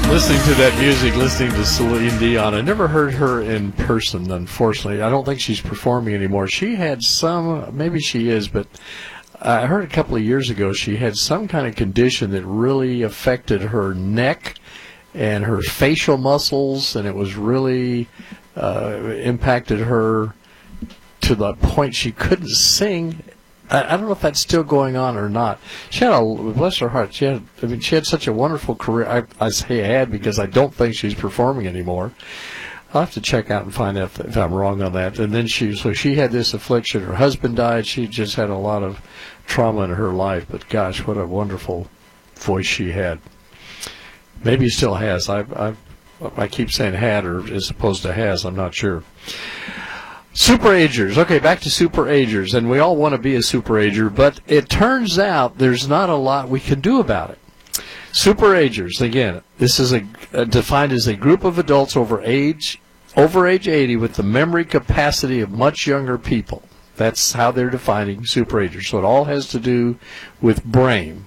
Listening to that music, listening to Celine Dion. I never heard her in person, unfortunately. I don't think she's performing anymore. She had some, maybe she is, but I heard a couple of years ago she had some kind of condition that really affected her neck and her facial muscles, and it was really impacted her to the point she couldn't sing. I don't know if that's still going on or not. She had bless her heart, she had such a wonderful career. I say had because I don't think she's performing anymore. I'll have to check out and find out if I'm wrong on that. And then she had this affliction. Her husband died. She just had a lot of trauma in her life. But gosh, what a wonderful voice she had. Maybe still has. I keep saying had or as opposed to has. I'm not sure. Super-agers. Okay, back to super-agers. And we all want to be a super-ager, but it turns out there's not a lot we can do about it. Super-agers, again, this is defined as a group of adults over age 80 with the memory capacity of much younger people. That's how they're defining super-agers. So it all has to do with brain.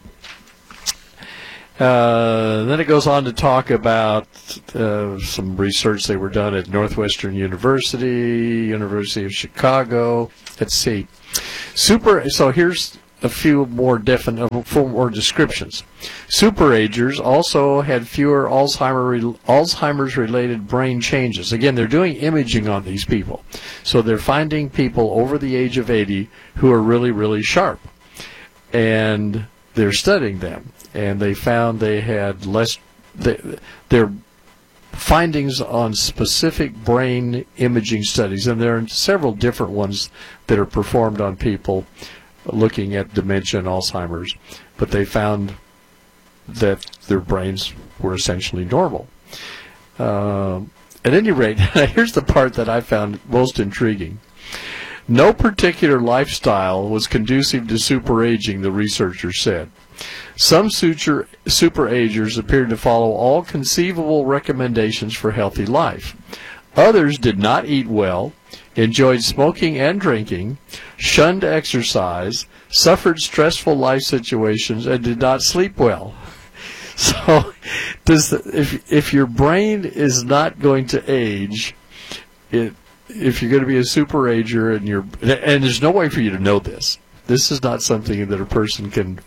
Then it goes on to talk about some research they were done at Northwestern University, University of Chicago. Let's see. So here's a few more descriptions. Super-agers also had fewer Alzheimer's-related brain changes. Again, they're doing imaging on these people. So they're finding people over the age of 80 who are really, really sharp. And they're studying them. And they found they had their findings on specific brain imaging studies, and there are several different ones that are performed on people looking at dementia and Alzheimer's, but they found that their brains were essentially normal. At any rate, here's the part that I found most intriguing. No particular lifestyle was conducive to super-aging, the researchers said. Some super-agers appeared to follow all conceivable recommendations for healthy life. Others did not eat well, enjoyed smoking and drinking, shunned exercise, suffered stressful life situations, and did not sleep well. So, if your brain is not going to age, if you're going to be a super-ager and there's no way for you to know this. This is not something that a person can.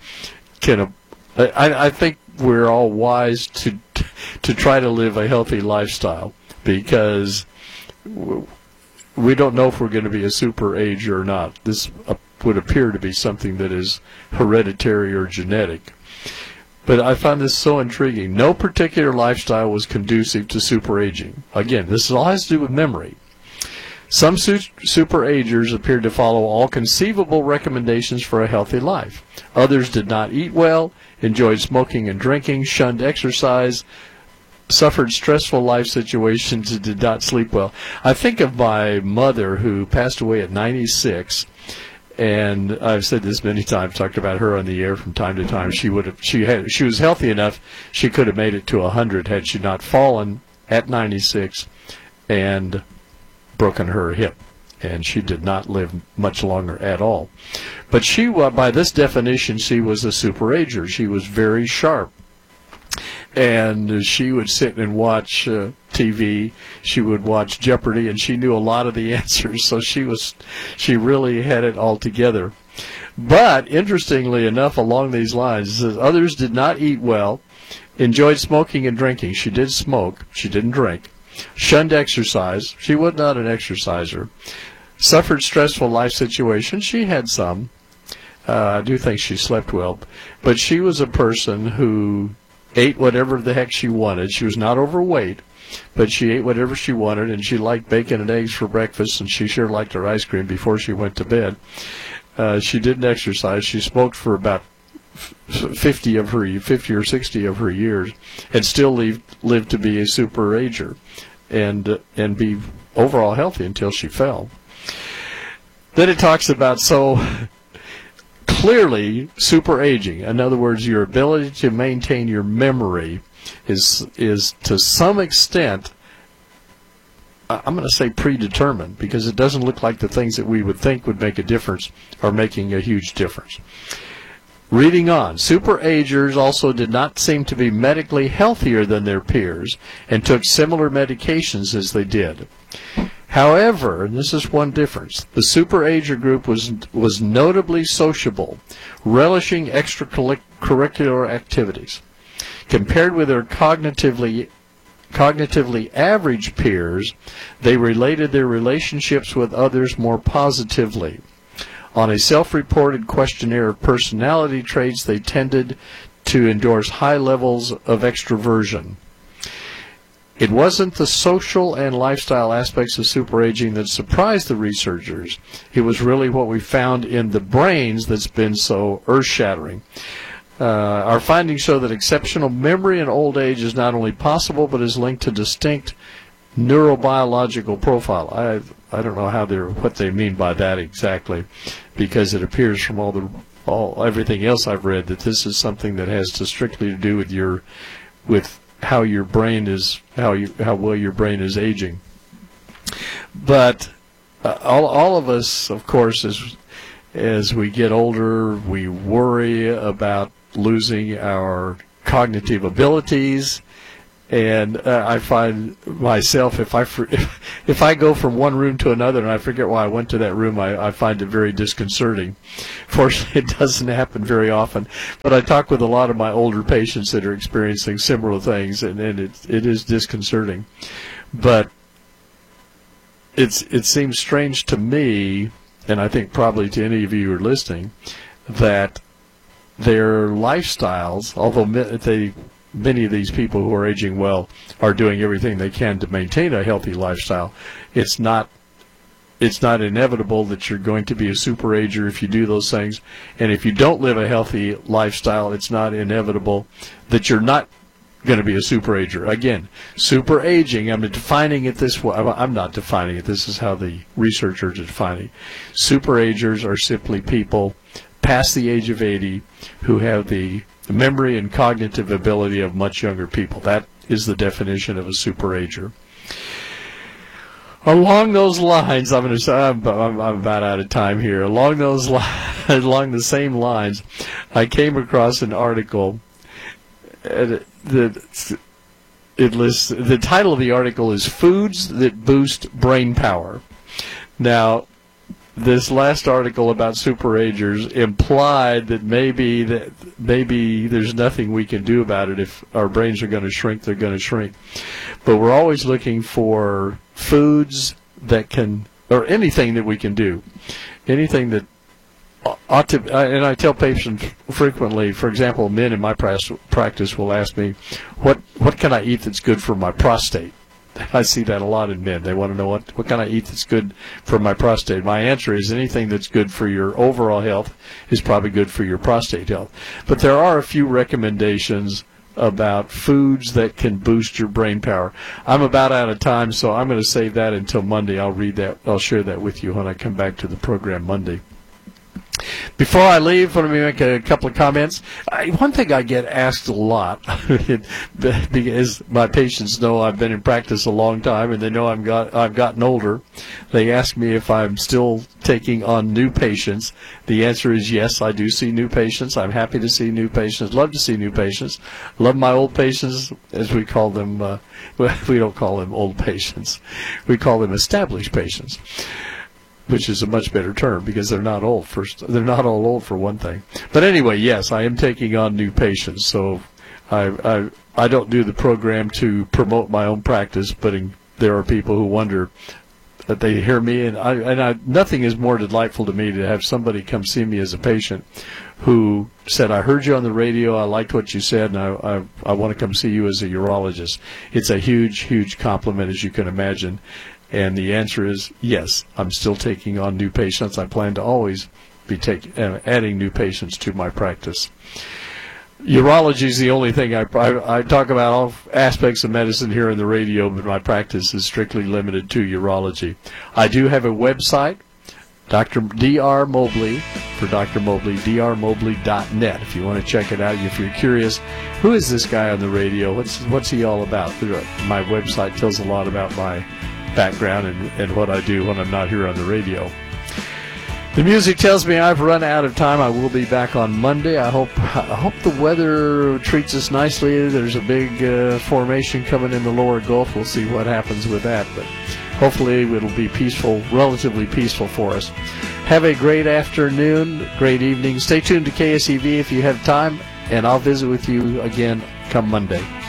I think we're all wise to try to live a healthy lifestyle, because we don't know if we're going to be a super-ager or not. This would appear to be something that is hereditary or genetic. But I found this so intriguing. No particular lifestyle was conducive to super-aging. Again, this all has to do with memory. Some super-agers appeared to follow all conceivable recommendations for a healthy life. Others did not eat well, enjoyed smoking and drinking, shunned exercise, suffered stressful life situations, and did not sleep well. I think of my mother, who passed away at 96, and I've said this many times, talked about her on the air from time to time. She was healthy enough, she could have made it to 100 had she not fallen at 96 and broken her hip, and she did not live much longer at all. But she, by this definition, she was a super-ager. She was very sharp, and she would sit and watch TV. She would watch Jeopardy, and she knew a lot of the answers. So she really had it all together. But interestingly enough, along these lines, it says others did not eat well, enjoyed smoking and drinking. She did smoke. She didn't drink. Shunned exercise. She was not an exerciser. Suffered stressful life situations. She had some. I do think she slept well. But she was a person who ate whatever the heck she wanted. She was not overweight, but she ate whatever she wanted, and she liked bacon and eggs for breakfast, and she sure liked her ice cream before she went to bed. She didn't exercise. She smoked for about 50 or 60 of her years, and still lived to be a super-ager and be overall healthy until she fell. Then it talks about, so clearly super-aging, in other words, your ability to maintain your memory is to some extent, I'm going to say predetermined, because it doesn't look like the things that we would think would make a difference are making a huge difference. Reading on, superagers also did not seem to be medically healthier than their peers and took similar medications as they did. However, and this is one difference, the superager group was notably sociable, relishing extracurricular activities. Compared with their cognitively average peers, they related their relationships with others more positively. On a self-reported questionnaire of personality traits, they tended to endorse high levels of extroversion. It wasn't the social and lifestyle aspects of superaging that surprised the researchers. It was really what we found in the brains that's been so earth-shattering. Our findings show that exceptional memory in old age is not only possible, but is linked to distinct neurobiological profile. I don't know what they mean by that exactly, because it appears from everything else I've read that this is something that has strictly to do with how your brain is, how well your brain is aging. But all of us, of course, as we get older, we worry about losing our cognitive abilities. And I find myself, if I go from one room to another and I forget why I went to that room, I find it very disconcerting. Fortunately, it doesn't happen very often. But I talk with a lot of my older patients that are experiencing similar things, and it is disconcerting. But it seems strange to me, and I think probably to any of you who are listening, that their lifestyles, although many of these people who are aging well are doing everything they can to maintain a healthy lifestyle, it's not inevitable that you're going to be a superager if you do those things. And if you don't live a healthy lifestyle, it's not inevitable that you're not going to be a superager. Again, superaging, I'm defining it this way. I'm not defining it. This is how the researchers are defining it. Superagers are simply people past the age of 80 who have the memory and cognitive ability of much younger people. That is the definition of a superager. Along those lines, I'm about out of time here. Along the same lines, I came across an article. The title of the article is "Foods That Boost Brain Power." Now, this last article about superagers implied that maybe there's nothing we can do about it. If our brains are going to shrink, they're going to shrink. But we're always looking for foods that can, or anything that we can do, anything that ought to. And I tell patients frequently, for example, men in my practice will ask me, what can I eat that's good for my prostate? I see that a lot in men. They want to know what can I eat that's good for my prostate. My answer is anything that's good for your overall health is probably good for your prostate health. But there are a few recommendations about foods that can boost your brain power. I'm about out of time, so I'm going to save that until Monday. I'll share that with you when I come back to the program Monday. Before I leave, let me make a couple of comments. One thing I get asked a lot, because my patients know I've been in practice a long time and they know I've gotten older. They ask me if I'm still taking on new patients. The answer is yes, I do see new patients. I'm happy to see new patients. Love to see new patients. Love my old patients, as we call them. Well, we don't call them old patients. We call them established patients, which is a much better term because they're not old. They're not all old for one thing. But anyway, yes, I am taking on new patients. So I don't do the program to promote my own practice, but there are people who wonder that they hear me, and nothing is more delightful to me to have somebody come see me as a patient who said, I heard you on the radio, I liked what you said, and I want to come see you as a urologist. It's a huge, huge compliment, as you can imagine. And the answer is yes, I'm still taking on new patients. I plan to always be adding new patients to my practice. Urology is the only thing I talk about all aspects of medicine here in the radio, but my practice is strictly limited to urology. I do have a website, Dr. D.R. Mobley, for Dr. Mobley, drmobley.net. If you want to check it out, if you're curious, who is this guy on the radio? What's he all about? My website tells a lot about my background and what I do when I'm not here on the radio. The music tells me I've run out of time. I will be back on Monday. I hope the weather treats us nicely. There's a big formation coming in the lower Gulf. We'll see what happens with that, but hopefully it'll be peaceful, relatively peaceful for us. Have a great afternoon, great evening. Stay tuned to KSEV if you have time, and I'll visit with you again come Monday.